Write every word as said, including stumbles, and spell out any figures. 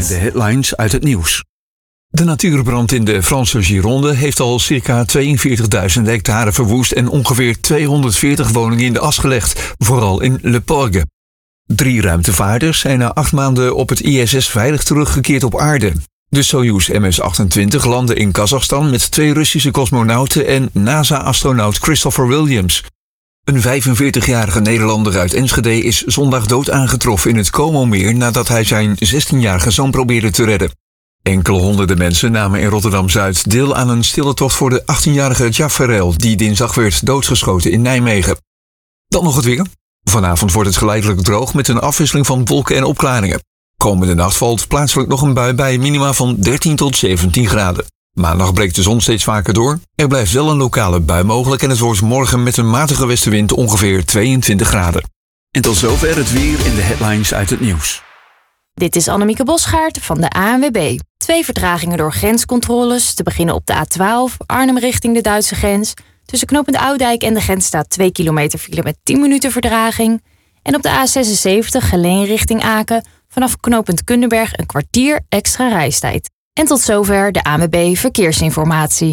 De headlines uit het nieuws. De natuurbrand in de Franse Gironde heeft al circa tweeënveertigduizend hectare verwoest en ongeveer tweehonderdveertig woningen in de as gelegd, vooral in Le Porgue. Drie ruimtevaarders zijn na acht maanden op het I S S veilig teruggekeerd op aarde. De Soyuz M S achtentwintig landde in Kazachstan met twee Russische cosmonauten en NASA-astronaut Christopher Williams. Een vijfenveertigjarige Nederlander uit Enschede is zondag dood aangetroffen in het Como-meer nadat hij zijn zestienjarige zoon probeerde te redden. Enkele honderden mensen namen in Rotterdam-Zuid deel aan een stille tocht voor de achttienjarige Jaffarel, die dinsdag werd doodgeschoten in Nijmegen. Dan nog het weer. Vanavond wordt het geleidelijk droog met een afwisseling van wolken en opklaringen. Komende nacht valt plaatselijk nog een bui bij minima van dertien tot zeventien graden. Maandag breekt de zon steeds vaker door. Er blijft wel een lokale bui mogelijk en het wordt morgen met een matige westenwind ongeveer tweeëntwintig graden. En tot zover het weer en de headlines uit het nieuws. Dit is Annemieke Bosgaard van de A N W B. Twee vertragingen door grenscontroles. Te beginnen op de A twaalf, Arnhem richting de Duitse grens. Tussen knooppunt Oudijk en de grens staat twee kilometer file met tien minuten vertraging. En op de A zesenzeventig, Geleen richting Aken. Vanaf knooppunt Kundenberg een kwartier extra reistijd. En tot zover de A N W B Verkeersinformatie.